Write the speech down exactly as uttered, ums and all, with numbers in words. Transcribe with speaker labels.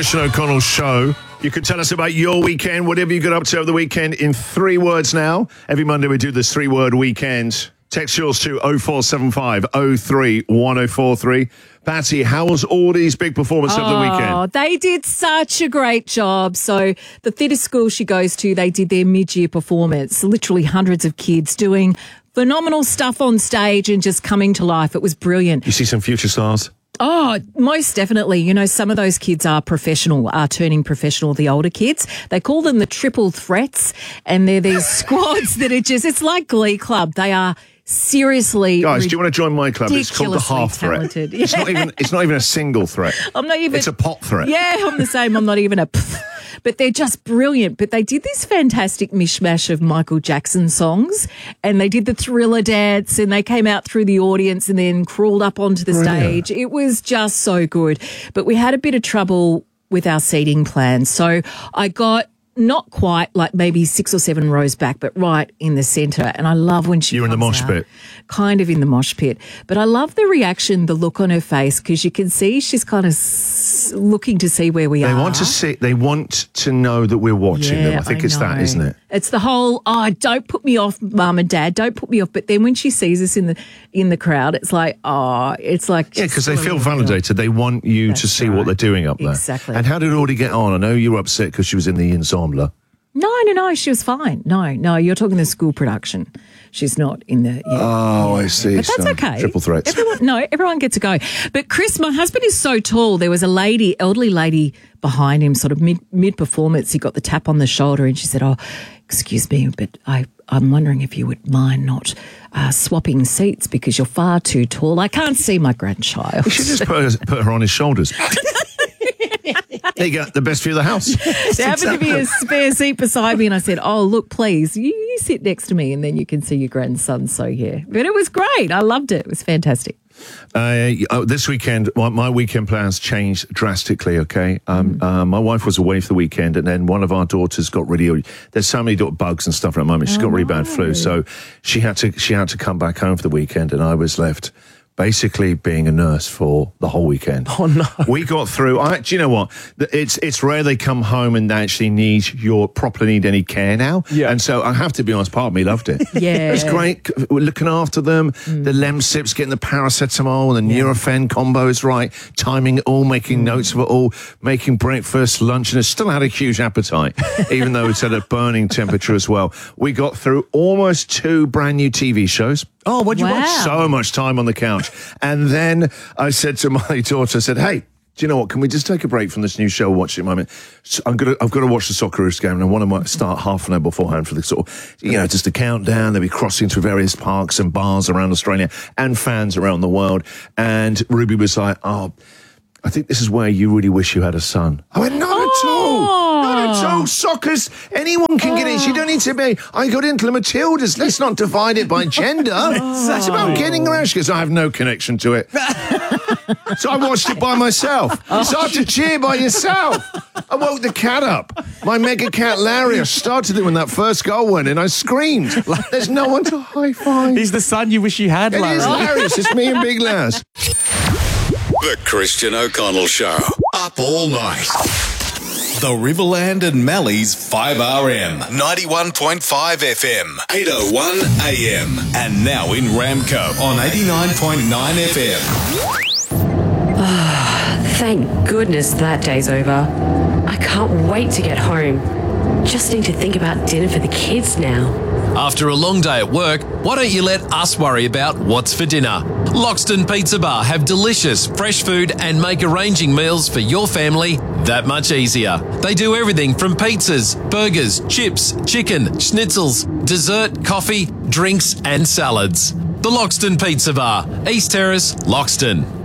Speaker 1: Christian O'Connell Show. You can tell us about your weekend, whatever you got up to over the weekend, in three words now. Every Monday we do this three-word weekend. Text yours to oh four seven five oh three one oh four three. Patty, how was Audie's big performance
Speaker 2: oh,
Speaker 1: of the weekend?
Speaker 2: Oh, they did such a great job. So the theatre school she goes to, they did their mid-year performance. Literally hundreds of kids doing phenomenal stuff on stage and just coming to life. It was brilliant.
Speaker 1: You see some future stars?
Speaker 2: Oh, most definitely. You know, some of those kids are professional, are turning professional, the older kids. They call them the triple threats, and they're these squads that are just, it's like Glee Club. They are seriously
Speaker 1: Guys, do you want to join my club? It's called the half threat.
Speaker 2: Yeah.
Speaker 1: It's not even it's not even a single threat.
Speaker 2: I'm not even
Speaker 1: It's a pot threat.
Speaker 2: Yeah, I'm the same. I'm not even a pff. But they're just brilliant. But they did this fantastic mishmash of Michael Jackson songs, and they did the Thriller dance, and they came out through the audience and then crawled up onto the
Speaker 1: Brilliant.
Speaker 2: stage. It was just so good. But we had a bit of trouble with our seating plan. So I got not quite like maybe six or seven rows back, but right in the centre. And I love when she
Speaker 1: You're in the
Speaker 2: comes
Speaker 1: mosh
Speaker 2: out,
Speaker 1: pit.
Speaker 2: Kind of in the mosh pit. But I love the reaction, the look on her face, because you can see she's kind of s- looking to see where we
Speaker 1: They
Speaker 2: are.
Speaker 1: want to see. They want to know that we're watching
Speaker 2: Yeah,
Speaker 1: them. I think it's that,
Speaker 2: know.
Speaker 1: isn't it?
Speaker 2: It's the whole, oh, don't put me off, Mum and Dad, don't put me off. But then when she sees us in the in the crowd, it's like, oh, it's like...
Speaker 1: Yeah, because they feel validated. They want you
Speaker 2: That's
Speaker 1: to see
Speaker 2: right.
Speaker 1: what they're doing up there.
Speaker 2: Exactly.
Speaker 1: And how did Audie get on? I know you were upset because she was in the ensemble.
Speaker 2: No, no, no, she was fine. No, no, you're talking the school production. She's not in the... Yeah,
Speaker 1: Oh, I see.
Speaker 2: But that's
Speaker 1: So,
Speaker 2: okay.
Speaker 1: Triple threats.
Speaker 2: Everyone, no, everyone gets a go. But Chris, my husband is so tall. There was a lady, elderly lady behind him, sort of mid, mid-performance. He got the tap on the shoulder and she said, oh, excuse me, but I, I'm wondering if you would mind not uh, swapping seats because you're far too tall. I can't see my grandchild.
Speaker 1: You should just put her, put her on his shoulders. There you go, the best view of the house.
Speaker 2: There happened to be a spare seat beside me and I said, oh, look, please, you, you sit next to me and then you can see your grandson. So, yeah. But it was great. I loved it. It was fantastic.
Speaker 1: Uh, oh, this weekend, my, my weekend plans changed drastically, okay? Um, mm. uh, my wife was away for the weekend and then one of our daughters got really, there's so many bugs and stuff at the moment. She's
Speaker 2: oh,
Speaker 1: got really
Speaker 2: no.
Speaker 1: bad flu. So she had to she had to come back home for the weekend and I was left basically being a nurse for the whole weekend.
Speaker 3: Oh, no.
Speaker 1: We got through. I, do you know what? It's it's rare they come home and they actually need your properly need any care now.
Speaker 3: Yeah.
Speaker 1: And so I have to be honest, part of me loved it.
Speaker 2: Yeah.
Speaker 1: It was great. We're looking after them. Mm. The Lemsips, getting the paracetamol and the yeah. Nurofen combo is right. Timing it all, making mm. notes of it all, making breakfast, lunch, and I still had a huge appetite, even though it's at a burning temperature as well. We got through almost two brand new T V shows.
Speaker 3: Oh, what'd you
Speaker 2: Wow.
Speaker 3: watch?
Speaker 1: So much time on the couch. And then I said to my daughter, I said, hey, do you know what? Can we just take a break from this new show? Watch it a moment. So I'm gonna, I've got to watch the Socceroos game, and I want to start half an hour beforehand for the sort of, you know, just a countdown. They'll be crossing through various parks and bars around Australia and fans around the world. And Ruby was like, oh, I think this is where you really wish you had a son. I went, not
Speaker 2: Oh.
Speaker 1: at all. Not at all. Soccer's, anyone can get in. You don't need to be, I got into the Matildas. Let's not divide it by gender. That's about getting around. She goes, I have no connection to it. So I watched it by myself. You start to cheer by yourself. I woke the cat up. My mega cat Larry, I started it when that first goal went in. I screamed. There's no one to high five.
Speaker 3: He's the son you wish you had,
Speaker 1: It
Speaker 3: Larry.
Speaker 1: is hilarious. It's me and Big Laz.
Speaker 4: The Christian O'Connell Show. Up all night. The Riverland and Mallee's five R M. ninety-one point five F M. eight oh one A M. And now in Ramco on eighty-nine point nine F M.
Speaker 5: Thank goodness that day's over. I can't wait to get home. Just need to think about dinner for the kids now.
Speaker 6: After a long day at work, why don't you let us worry about what's for dinner? Loxton Pizza Bar have delicious, fresh food and make arranging meals for your family that much easier. They do everything from pizzas, burgers, chips, chicken, schnitzels, dessert, coffee, drinks and salads. The Loxton Pizza Bar, East Terrace, Loxton.